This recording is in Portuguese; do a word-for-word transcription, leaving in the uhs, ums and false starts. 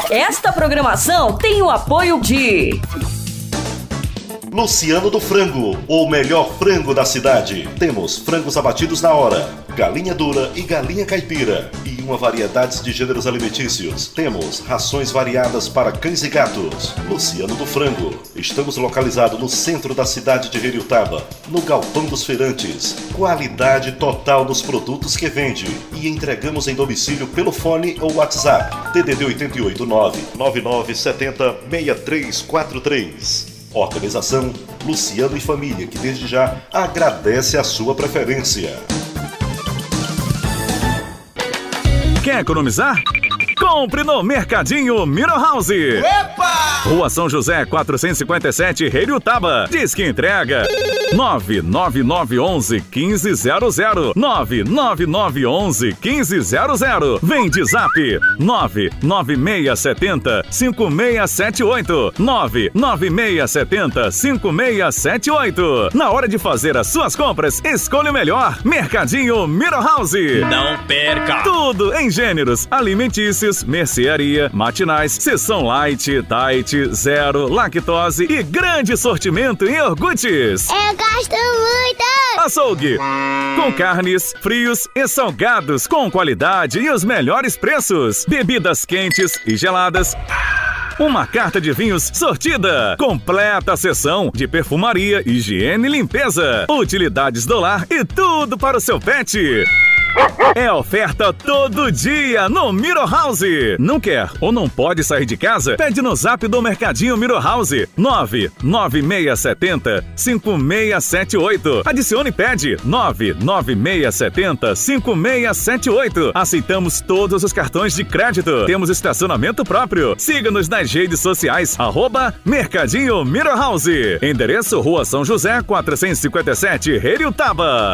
Esta programação tem o apoio de Luciano do Frango, o melhor frango da cidade. Temos frangos abatidos na hora, galinha dura e galinha caipira e uma variedade de gêneros alimentícios. Temos rações variadas para cães e gatos. Luciano do Frango. Estamos localizados no centro da cidade de Heriotaba, no Galpão dos Feirantes. Qualidade total nos produtos que vende e entregamos em domicílio pelo fone ou WhatsApp. D D D oito oito nove nove nove sete zero seis três quatro três. Organização Luciano e Família, que desde já agradece a sua preferência. Quer economizar? Compre no Mercadinho Miro House. Epa! Rua São José quatrocentos e cinquenta e sete, Heriotaba. Diz que entrega nove nove nove um um cinco zero zero nove nove nove um um cinco zero zero. Vem de Zap nove nove seis sete zero cinco seis sete oito nove nove seis sete zero cinco seis sete oito. Na hora de fazer as suas compras, escolha o melhor. Mercadinho Miro House. Não perca! Tudo em gêneros alimentícios, mercearia, matinais, seção light, diet, zero, lactose e grande sortimento em iogurtes. Eu gosto muito! Açougue, com carnes, frios e salgados com qualidade e os melhores preços. Bebidas quentes e geladas. Uma carta de vinhos sortida. Completa seção de perfumaria, higiene e limpeza. Utilidades do lar e tudo para o seu pet. É oferta todo dia no Miro House. Não quer ou não pode sair de casa? Pede no Zap do Mercadinho Miro House nove nove seis sete zero cinco seis sete oito. Adicione e pede nove nove seis sete zero cinco seis sete oito. Aceitamos todos os cartões de crédito. Temos estacionamento próprio. Siga-nos nas redes sociais arroba Mercadinho Miro House. Endereço Rua São José quatrocentos e cinquenta e sete, Heriotaba.